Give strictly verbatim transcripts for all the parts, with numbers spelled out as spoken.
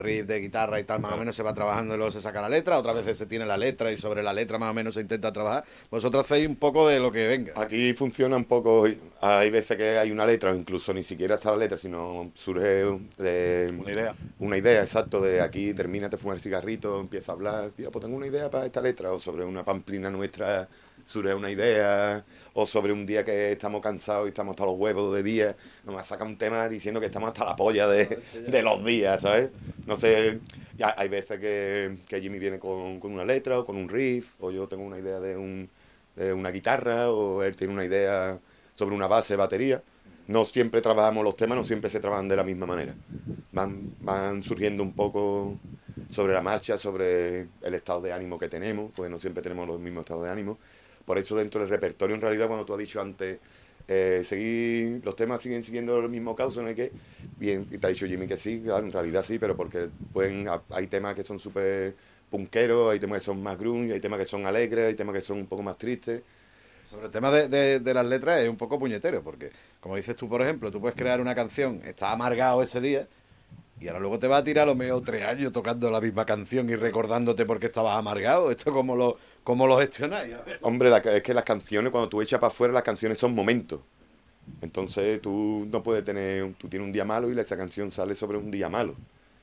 riff de guitarra y tal, más o menos se va trabajando y luego se saca la letra, otras veces se tiene la letra y sobre la letra más o menos se intenta trabajar. Vosotros hacéis un poco de lo que venga. Aquí funciona un poco, hay veces que hay una letra, o incluso ni siquiera está la letra, sino surge de Una idea. una idea, exacto, de aquí termina, te fuma el cigarrito, empieza a hablar, mira, pues tengo una idea para esta letra, o sobre una pamplina nuestra surge una idea, o sobre un día que estamos cansados y estamos hasta los huevos de día, nos saca un tema diciendo que estamos hasta la polla de, de los días, ¿sabes? No sé, ya hay veces que, que Jimmy viene con, con una letra o con un riff, o yo tengo una idea de, un, de una guitarra, o él tiene una idea sobre una base de batería. No siempre trabajamos los temas, no siempre se trabajan de la misma manera. Van, van surgiendo un poco sobre la marcha, sobre el estado de ánimo que tenemos, porque no siempre tenemos los mismos estados de ánimo. Por eso dentro del repertorio, en realidad, cuando tú has dicho antes, eh, seguir, los temas siguen siguiendo el mismo cauce, no hay que, bien, y te ha dicho Jimmy que sí, claro, en realidad sí, pero porque pueden, hay temas que son súper punqueros, hay temas que son más grunge, hay temas que son alegres, hay temas que son un poco más tristes. Sobre el tema de, de, de las letras es un poco puñetero, porque como dices tú, por ejemplo, tú puedes crear una canción, está amargado ese día, y ahora luego te va a tirar lo menos tres años tocando la misma canción y recordándote por qué estabas amargado. ¿Esto cómo lo, cómo lo gestionáis? A ver. Hombre, la, es que las canciones, cuando tú echas para afuera, las canciones son momentos. Entonces tú no puedes tener, tú tienes un día malo y esa canción sale sobre un día malo.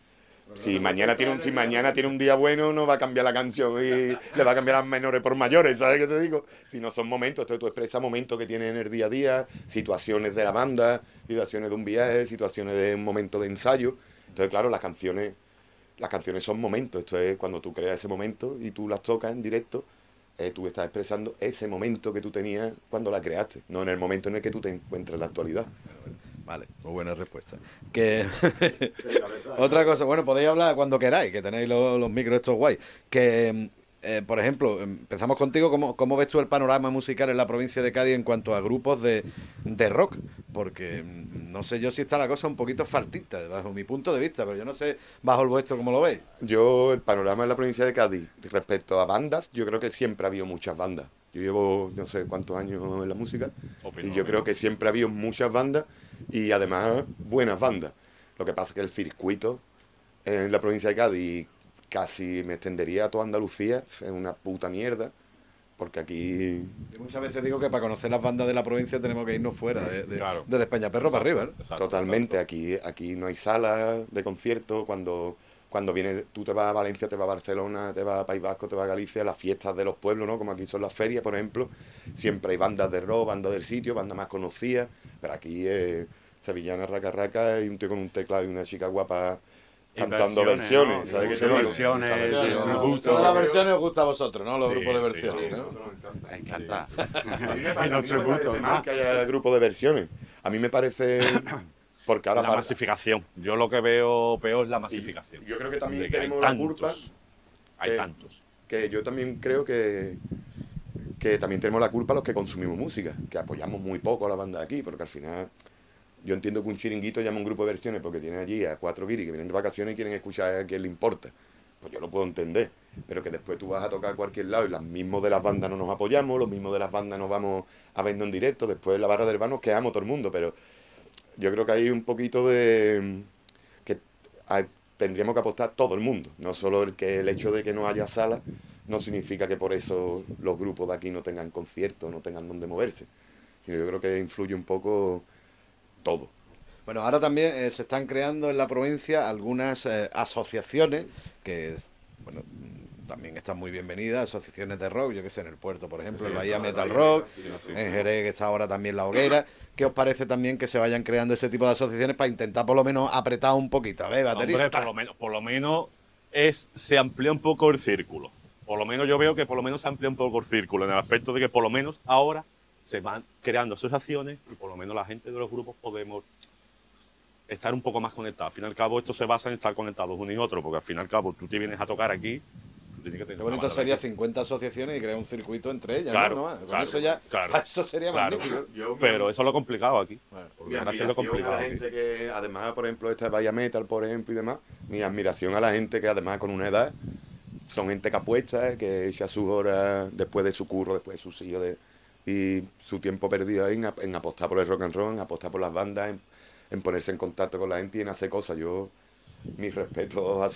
Si mañana tiene un, si mañana tiene un día bueno, no va a cambiar la canción y le va a cambiar a menores por mayores, ¿sabes qué te digo? Si no son momentos, entonces tú expresas momentos que tienes en el día a día, situaciones de la banda, situaciones de un viaje, situaciones de un momento de ensayo. Entonces, claro, las canciones, las canciones son momentos. Esto es cuando tú creas ese momento y tú las tocas en directo, eh, tú estás expresando ese momento que tú tenías cuando la creaste, no en el momento en el que tú te encuentras en la actualidad. Vale, muy buena respuesta. Que otra cosa, bueno, podéis hablar cuando queráis, que tenéis los, los micros estos guay. Que, eh, por ejemplo, empezamos contigo, ¿cómo, ¿cómo ves tú el panorama musical en la provincia de Cádiz en cuanto a grupos de, de rock? Porque mm, no sé yo si está la cosa un poquito fartita, bajo mi punto de vista, pero yo no sé bajo el vuestro cómo lo veis. Yo, el panorama en la provincia de Cádiz, respecto a bandas, yo creo que siempre ha habido muchas bandas. Yo llevo no sé cuántos años en la música Opino y lo yo creo mismo. que siempre ha habido muchas bandas y además buenas bandas. Lo que pasa es que el circuito en la provincia de Cádiz, casi me extendería a toda Andalucía, es una puta mierda, porque aquí Yo muchas veces digo que para conocer las bandas de la provincia tenemos que irnos fuera, de, de, Claro. de Despeñaperro para Exacto, arriba, ¿no? exacto, totalmente, exacto. aquí, aquí no hay salas de concierto, cuando, cuando viene, tú te vas a Valencia, te vas a Barcelona, te vas a País Vasco, te vas a Galicia, las fiestas de los pueblos, ¿no? Como aquí son las ferias, por ejemplo, siempre hay bandas de rock, bandas del sitio, bandas más conocidas, pero aquí eh, sevillana, raca, raca, y un tío con un teclado y una chica guapa Y cantando versiones, ¿no? versiones, Y ¿sabes qué te muchas digo? versiones, Muchas sí, versiones, un ¿no? gusto. Todas las versiones os gusta a vosotros, ¿no? Los Sí, grupos de sí, versiones, sí. ¿no? Me encanta. A mí me, Y pa- a mí no nuestro me gusto, parece mal más. que haya grupos de versiones. A mí me parece. Porque ahora La para. masificación. Yo lo que veo peor es la Y masificación. yo creo que también De que hay tenemos la culpa. tantos. Hay Que, tantos. que yo también creo que. Que también tenemos la culpa los que consumimos música. Que apoyamos muy poco a la banda de aquí. Porque al final. Yo entiendo que un chiringuito llama a un grupo de versiones porque tiene allí a cuatro guiris que vienen de vacaciones y quieren escuchar a quien le importa. Pues yo lo puedo entender. Pero que después tú vas a tocar a cualquier lado y los mismos de las bandas no nos apoyamos, los mismos de las bandas nos vamos a vernos en directo, después en la barra del bar nos quedamos todo el mundo, pero yo creo que hay un poquito de que hay- tendríamos que apostar todo el mundo, no solo el que el hecho de que no haya sala no significa que por eso los grupos de aquí no tengan conciertos, no tengan donde moverse, sino yo creo que influye un poco todo. Bueno, ahora también eh, se están creando en la provincia algunas eh, asociaciones que, es- bueno, mm, también están muy bienvenidas, asociaciones de rock, yo que sé, en el puerto, por ejemplo, el Bahía Metal Rock, en Jerez, que está ahora también la Hoguera. ¿Qué os parece también que se vayan creando ese tipo de asociaciones para intentar por lo menos apretar un poquito? A ver, Hombre, baterista. por lo menos, por lo menos es, se amplía un poco el círculo. Por lo menos yo veo que por lo menos se amplía un poco el círculo, en el aspecto de que por lo menos ahora se van creando asociaciones y por lo menos la gente de los grupos podemos estar un poco más conectados. Al fin y al cabo, esto se basa en estar conectados uno y otro, porque al fin y al cabo, tú te vienes a tocar aquí, tú tienes que tener Qué una bonito banda de sería aquí. cincuenta asociaciones y crear un circuito entre ellas, Claro, ¿no? ¿no? Con claro, eso ya, claro, eso sería claro. magnífico. Yo, mi Pero am- eso es lo complicado aquí. Bueno, Por mi desgracia es lo admiración a complicado la aquí. gente que, además, por ejemplo, esta Vaya Metal, por ejemplo, y demás, mi admiración a la gente que además con una edad son gente que apuesta, que echa sus horas después de su curro, después de sus hijos de, y su tiempo perdido ahí en, ap- en apostar por el rock and roll, en apostar por las bandas, en, en ponerse en contacto con la gente y en hacer cosas. Yo, mis respetos a